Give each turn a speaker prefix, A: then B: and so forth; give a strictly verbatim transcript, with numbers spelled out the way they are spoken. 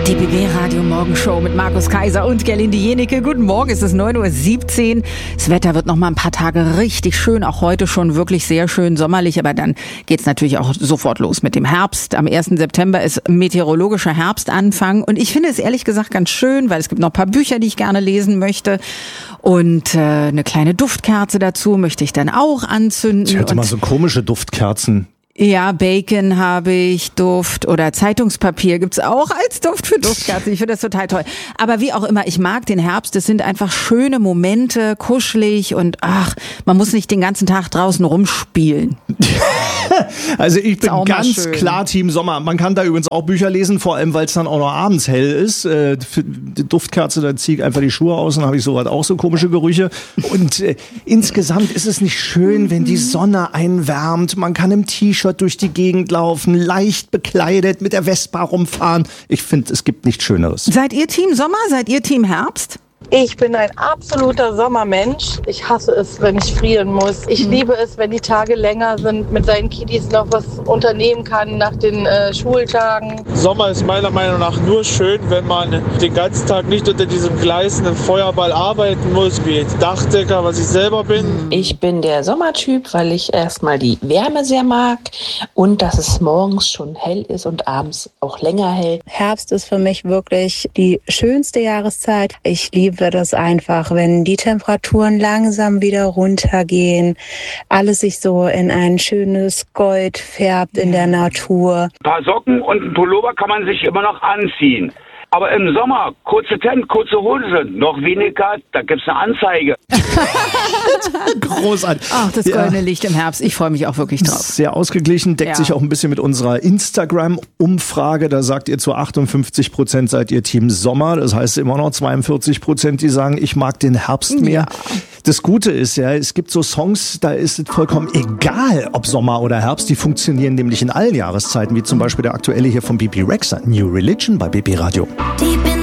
A: Die B B-Radio Morgenshow mit Markus Kaiser und Gerlinde Jenike. Guten Morgen, es ist neun Uhr siebzehn. Das Wetter wird noch mal ein paar Tage richtig schön. Auch heute schon wirklich sehr schön sommerlich. Aber dann geht's natürlich auch sofort los mit dem Herbst. Am ersten September ist meteorologischer Herbstanfang. Und ich finde es ehrlich gesagt ganz schön, weil es gibt noch ein paar Bücher, die ich gerne lesen möchte. Und äh, eine kleine Duftkerze dazu möchte ich dann auch anzünden.
B: Ich hätte mal so komische Duftkerzen.
A: Ja, Bacon habe ich, Duft oder Zeitungspapier gibt's auch als Duft für Duftkerzen. Ich finde das total toll. Aber wie auch immer, ich mag den Herbst. Es sind einfach schöne Momente, kuschelig und ach, man muss nicht den ganzen Tag draußen rumspielen.
B: Also ich bin ganz
A: schön.
B: klar Team Sommer. Man kann da übrigens auch Bücher lesen, vor allem weil es dann auch noch abends hell ist. Äh, für die Duftkerze, da ziehe ich einfach die Schuhe aus und habe ich soweit auch so komische Gerüche. Und äh, insgesamt ist es nicht schön, wenn die Sonne einwärmt. Man kann im T-Shirt durch die Gegend laufen, leicht bekleidet, mit der Vespa rumfahren. Ich finde, es gibt nichts Schöneres.
A: Seid ihr Team Sommer? Seid ihr Team Herbst?
C: Ich bin ein absoluter Sommermensch. Ich hasse es, wenn ich frieren muss. Ich mhm. liebe es, wenn die Tage länger sind, mit seinen Kiddies noch was unternehmen kann nach den äh, Schultagen.
D: Sommer ist meiner Meinung nach nur schön, wenn man den ganzen Tag nicht unter diesem gleißenden Feuerball arbeiten muss, wie jetzt Dachdecker, was ich selber bin.
E: Ich bin der Sommertyp, weil ich erstmal die Wärme sehr mag und dass es morgens schon hell ist und abends auch länger hell.
F: Herbst ist für mich wirklich die schönste Jahreszeit. Ich liebe das einfach, wenn die Temperaturen langsam wieder runtergehen, alles sich so in ein schönes Gold färbt in der Natur.
G: Ein paar Socken und ein Pullover kann man sich immer noch anziehen. Aber im Sommer, kurze Hemd, kurze Hose, noch weniger, da gibt's eine Anzeige.
B: Großartig.
A: Ach, das goldene ja. Licht im Herbst. Ich freue mich auch wirklich drauf.
B: Sehr ausgeglichen, deckt ja. sich auch ein bisschen mit unserer Instagram-Umfrage. Da sagt ihr, zu achtundfünfzig Prozent seid ihr Team Sommer. Das heißt immer noch zweiundvierzig Prozent, die sagen, ich mag den Herbst mehr. Ja. Das Gute ist ja, es gibt so Songs, da ist es vollkommen egal, ob Sommer oder Herbst. Die funktionieren nämlich in allen Jahreszeiten, wie zum Beispiel der aktuelle hier von B B Rexha, New Religion bei B B Radio.
H: Die